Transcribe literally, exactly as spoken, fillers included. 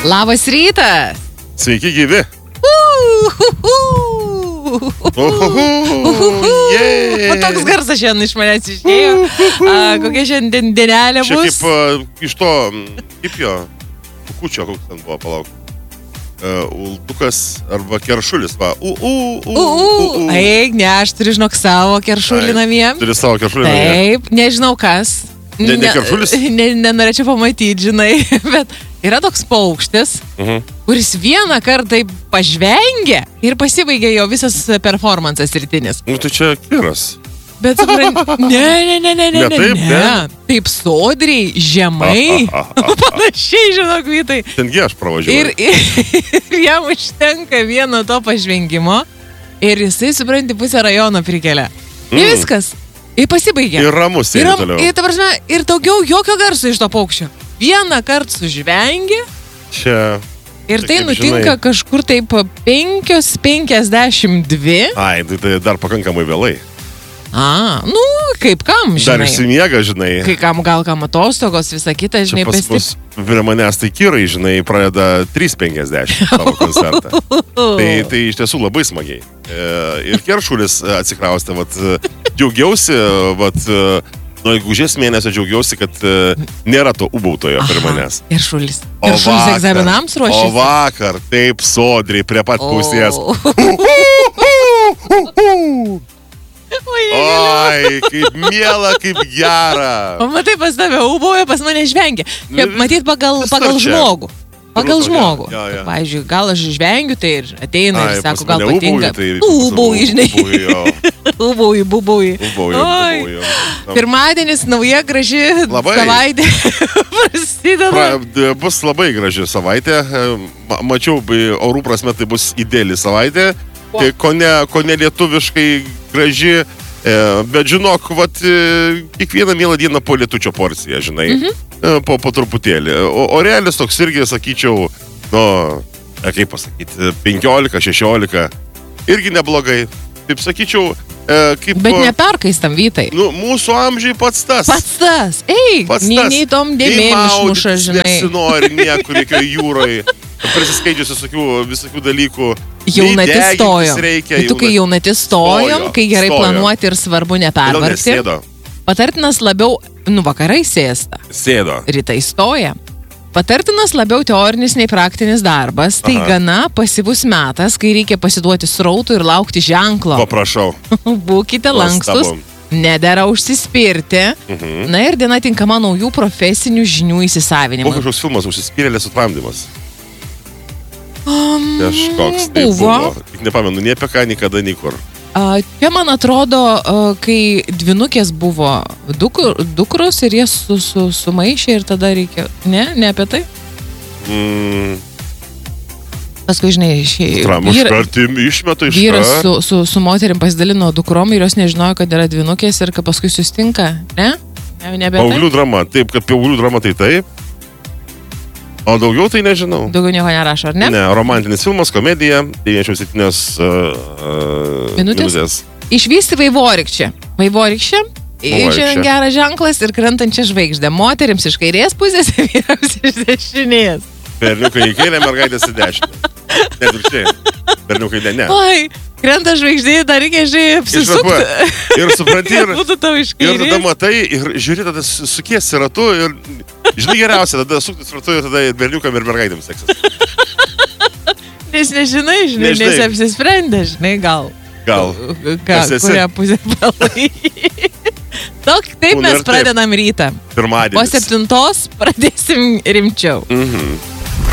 Labas rytas. Sveiki gyvi. O toks garsas šiandien iš manęs išėjo. A, kokia šiandien dienelė bus? Čia kaip uh, iš to, kaip jo, kukučio, koks ten buvo, palauk. Uh, ultukas arba keršulis, va. U, u, u, u, u. Eik, ne, aš turiu, žinok, savo keršulį namie. Turi savo keršulį namie? Taip, nežinau kas. Ne, ne keršulis? Ne, nenorėčiau pamatyti, žinai, bet yra toks paukštis, uh-huh. kuris vieną kartą pažvengia ir pasibaigia jo visas performances rytinis. Nu, tai čia kiras. Bet supranti, ne, ne, ne, ne, ne, ne, taip, ne, ne. Taip sodriai, žemai, panašiai, žinok, Vytai. Tengi aš pravažiuoju. Ir, ir, ir jam užtenka vieno to pažvengimo ir jisai, supranti, pusę rajono prikelia. Mm. Ir viskas. Ir pasibaigė. Ir ramus sėdi ram, toliau. Ir, ta prasme, ir daugiau jokio garso iš to paukščio. Vieną kartą sužvengi. Čia. Ir tai kaip, nutinka žinai, kažkur taip penkios penkiasdešimt dvi. Ai, tai, tai dar pakankamai vėlai. A, nu, kaip kam, žinai. Dar išsimiega, žinai. Kai kam gal kam atostogos, visą kitą, žinai, pas mus prie manęs tai kirai, žinai, pradeda trys penkiasdešimt savo koncertą. tai, tai iš tiesų labai smagiai. E, ir keršulis atsikraustė, vat, džiaugiausi, vat, nuo gegužės mėnesio džiaugiausi, kad nėra to ubautojo prie manęs. Keršulis. Keršulis egzaminams ruošiasi. O vakar taip sodriai prie pat pusės. Oi, kaip miela, kaip gera. O matai, pas tave ūbauja, pas mane žvengia. Matyt, pagal, pagal žmogų. Pagal žmogų. Ja, ja. Pavyzdžiui, gal aš žvengiu, tai ir ateina Ai, ir sako, gal patinka. Tai ūbauji, žinai. Ūbauji, bubauji. Ūbauji, Pirmadienis, nauja, graži labai. Savaitė. Prasideda. Pra, bus labai graži savaitė. Mačiau, orų prasme, tai bus ideali savaitė. Ko ne, ko ne lietuviškai graži, e, bet žinok, vat, e, kiekvieną mielą dieną po lietučio porciją, žinai, mm-hmm. e, po, po truputėlį. O, o realis toks irgi, sakyčiau, nu, e, kaip pasakyti, penkiolika, šešiolika, irgi neblogai. Taip sakyčiau, e, kaip... Bet neperkaistam, Vytai. Nu, mūsų amžiai pats tas. Pats tas, eik, nei, nei tom dėmėm išmuša, žinai. Nesinori niekur, jokioj jūroj. Prisiskaidžiusi visokių, visokių dalykų. Jaunatis stojom. Reikia, tu, kai jaunatis stojom, kai gerai stojo. Planuoti ir svarbu nepervargti. Patartinas labiau, nu vakarai sėsta. Sėdo. Rytai stoja. Patartinas labiau teorinis nei praktinis darbas. Tai Aha. gana pasyvus metas, kai reikia pasiduoti srautų ir laukti ženklo. Paprašau. Būkite lankstus. Nedera užsispirti. Mhm. Na ir diena tinkama naujų profesinių žinių įsisavinimui. Buvo kažkoks filmas Užsispyrėlės sutramdymas. Um, Kažkoks tai buvo. buvo. Tik nepamenu, nie apie ką, niekada, niekur. Uh, čia, man atrodo, uh, kai dvinukės buvo duk, dukros ir jie su, su, sumaišė ir tada reikia... Ne? Ne apie tai? Mm. Paskui, žinai, išėjai. Išmeta iš vyras su, su, su moterim pasidalino dukrom ir jos nežinojo, kad yra dvinukės ir kad paskui sustinka. Ne? Ne, ne apie tai? Paauglių drama. Taip, kad paauglių drama tai taip. O daugiau tai nežinau. Daugiau nieko nerašo, ar ne? Ne, romantinis filmas, komedija, devyniasdešimt septynios uh, uh, minutės. minutės. Išvysti vaivorykščią. Vaivorykščią. Šiandien geras ženklas ir krentančią žvaigždę. Moterims iš kairės pusės, vyrams iš dešinės. Berniukai į kairę, mergaitės į dešinę. Ne, viršiai. Berniukai ne, ne. Oi, krenta žvaigždė, dar reikia, žinai, apsisukti. Ir supranti, ir, ir tada matai, ir žiūri, tada sukiesi ratu ir, žinai, geriausia, tada suktis ratu ir tada berniukam ir mergaitėms seksis. Nes nežinai, žinai, nežinai. Nes apsisprendė, žinai, gal. Gal. Ką, kurią pusę palaikyti. Tok, taip mes pradedam rytą. Pirmadienis. Po septintos pradėsim rimčiau. Mhm.